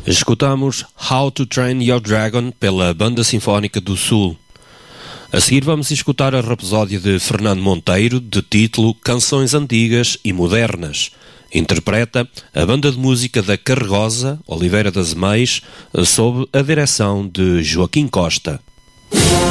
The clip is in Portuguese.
Escutamos How to Train Your Dragon pela Banda Sinfónica do Sul. A seguir vamos escutar a rapsódia de Fernando Monteiro, de título Canções Antigas e Modernas. Interpreta a banda de música da Carregosa, Oliveira das Meias, sob a direção de Joaquim Costa.